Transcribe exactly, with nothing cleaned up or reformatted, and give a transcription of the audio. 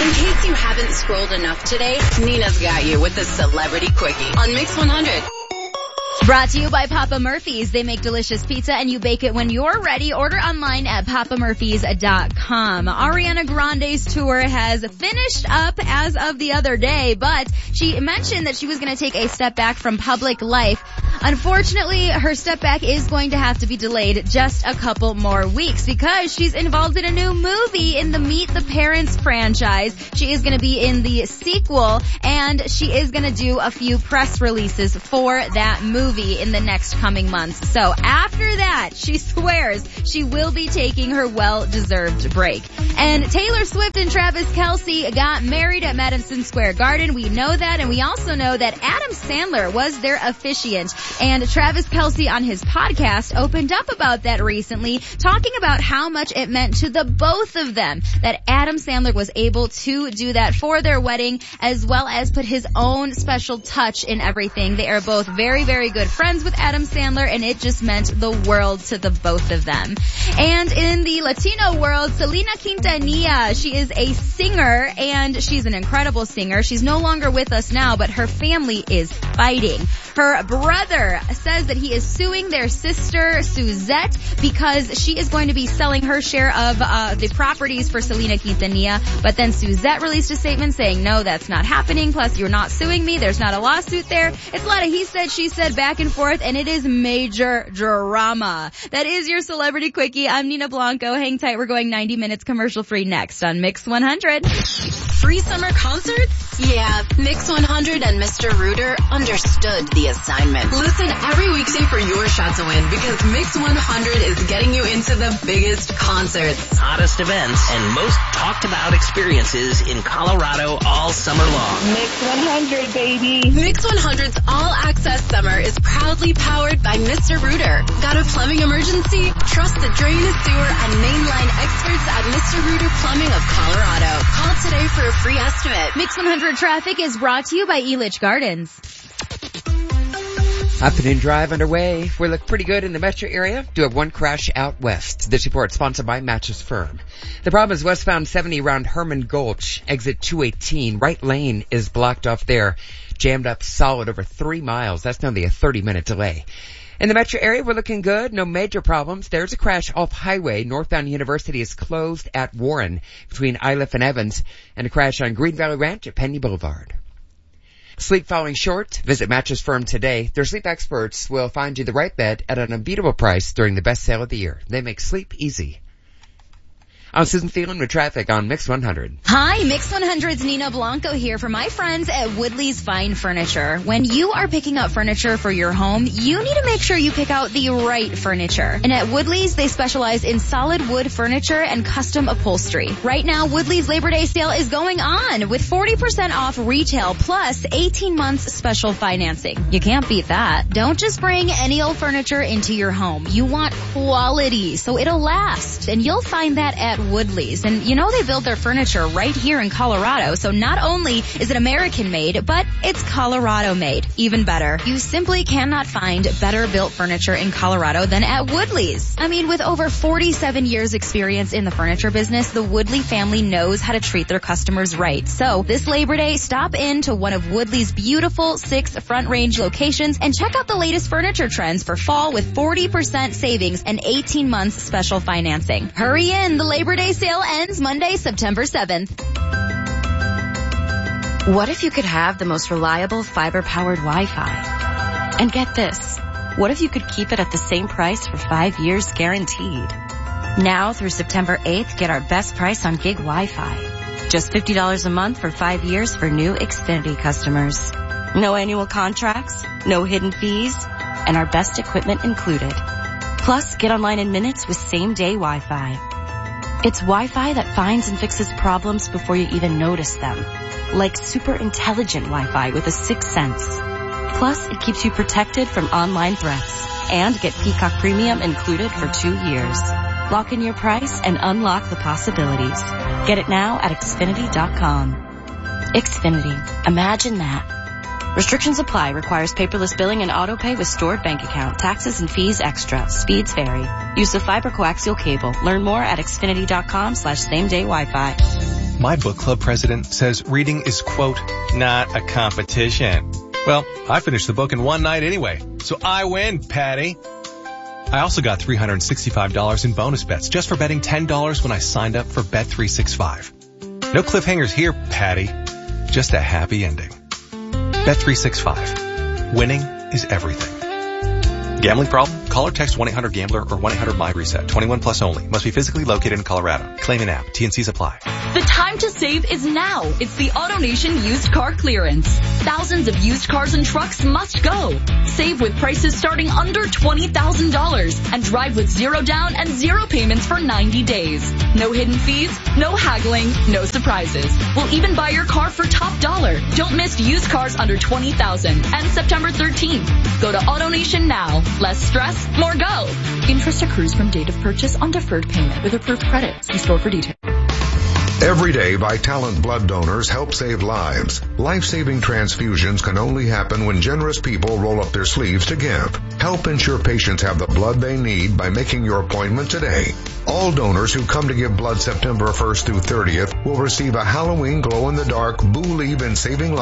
In case you haven't scrolled enough today, Nina's got you with the Celebrity Quickie on Mix one hundred. Brought to you by Papa Murphy's. They make delicious pizza and you bake it when you're ready. Order online at papa murphys dot com. Ariana Grande's tour has finished up as of the other day, but she mentioned that she was going to take a step back from public life. Unfortunately, her step back is going to have to be delayed just a couple more weeks because she's involved in a new movie in the Meet the Parents franchise. She is going to be in the sequel and she is going to do a few press releases for that movie in the next coming months. So after that, she swears she will be taking her well-deserved break. And Taylor Swift and Travis Kelce got married at Madison Square Garden. We know that, and we also know that Adam Sandler was their officiant. And Travis Kelce on his podcast opened up about that recently, talking about how much it meant to the both of them that Adam Sandler was able to do that for their wedding, as well as put his own special touch in everything. They are both very, very good friends with Adam Sandler, and it just meant the world to the both of them. And in the Latino world, Selena Quintanilla, she is a singer, and she's an incredible singer. She's no longer with us now, but her family is fighting. Her brother says that he is suing their sister, Suzette, because she is going to be selling her share of uh the properties for Selena Quintanilla. But then Suzette released a statement saying, no, that's not happening. Plus, you're not suing me. There's not a lawsuit there. It's a lot of he said, she said, back and forth, and it is major drama. That is your Celebrity Quickie. I'm Nina Blanco. Hang tight. We're going ninety minutes commercial free next on Mix one hundred. Free summer concerts? Yeah, Mix one hundred and Mister Rooter understood the assignment. Listen every weekday for your shot to win because Mix one hundred is getting you into the biggest concerts, hottest events, and most talked about experiences in Colorado all summer long. Mix one hundred, baby. Mix one hundred's All Access Summer is proudly powered by Mister Rooter. Got a plumbing emergency? Trust the drain, sewer, and mainline experts at Mister Rooter Plumbing of Colorado. Call today for a free estimate. Mix one hundred traffic is brought to you by Elitch Gardens. Afternoon drive underway. We look pretty good in the metro area. Do have one crash out west. This report sponsored by Mattress Firm. The problem is westbound seventy around Herman Gulch, exit two eighteen. Right lane is blocked off there. Jammed up solid over three miles. That's nearly a thirty minute delay. In the metro area, we're looking good. No major problems. There's a crash off highway. Northbound University is closed at Warren between Iliff and Evans, and a crash on Green Valley Ranch at Penny Boulevard. Sleep falling short? Visit Mattress Firm today. Their sleep experts will find you the right bed at an unbeatable price during the best sale of the year. They make sleep easy. I'm Susan Thielen with traffic on Mix one hundred. Hi, Mix one hundred's Nina Blanco here for my friends at Woodley's Fine Furniture. When you are picking up furniture for your home, you need to make sure you pick out the right furniture. And at Woodley's, they specialize in solid wood furniture and custom upholstery. Right now, Woodley's Labor Day sale is going on with forty percent off retail plus eighteen months special financing. You can't beat that. Don't just bring any old furniture into your home. You want quality, so it'll last. And you'll find that at Woodley's. And you know they build their furniture right here in Colorado, so not only is it American made, but it's Colorado made. Even better. You simply cannot find better built furniture in Colorado than at Woodley's. I mean, with over forty-seven years experience in the furniture business, the Woodley family knows how to treat their customers right. So this Labor Day, stop in to one of Woodley's beautiful six Front Range locations and check out the latest furniture trends for fall with forty percent savings and eighteen months special financing. Hurry in, the Labor Day sale ends Monday, September seventh. What if you could have the most reliable fiber-powered Wi-Fi? And get this, what if you could keep it at the same price for five years guaranteed? Now through September eighth, get our best price on gig Wi-Fi. Just fifty dollars a month for five years for new Xfinity customers. No annual contracts, no hidden fees, and our best equipment included. Plus, get online in minutes with same-day Wi-Fi. It's Wi-Fi that finds and fixes problems before you even notice them. Like super intelligent Wi-Fi with a sixth sense. Plus, it keeps you protected from online threats. And get Peacock Premium included for two years. Lock in your price and unlock the possibilities. Get it now at Xfinity dot com. Xfinity. Imagine that. Restrictions apply. Requires paperless billing and auto pay with stored bank account. Taxes and fees extra. Speeds vary. Use the fiber coaxial cable. Learn more at Xfinity dot com slash same day Wi-Fi. My book club president says reading is, quote, not a competition. Well, I finished the book in one night anyway, so I win, Patty. I also got three hundred sixty-five dollars in bonus bets just for betting ten dollars when I signed up for Bet three sixty-five. No cliffhangers here, Patty. Just a happy ending. Bet three sixty-five. Winning is everything. Gambling problem? Call or text one eight hundred gambler or one eight hundred my reset. twenty-one plus only. Must be physically located in Colorado. Claim an app. T and C's apply. The time to save is now. It's the AutoNation used car clearance. Thousands of used cars and trucks must go. Save with prices starting under twenty thousand dollars and drive with zero down and zero payments for ninety days. No hidden fees, no haggling, no surprises. We'll even buy your car for top dollar. Don't miss used cars under twenty thousand dollars. And September thirteenth. Go to AutoNation now. Less stress, more go. Interest accrues from date of purchase on deferred payment with approved credit. See store for details. Every day, Vitalant blood donors help save lives. Life-saving transfusions can only happen when generous people roll up their sleeves to give. Help ensure patients have the blood they need by making your appointment today. All donors who come to give blood September first through thirtieth will receive a Halloween glow-in-the-dark Boo Leave in Saving Lives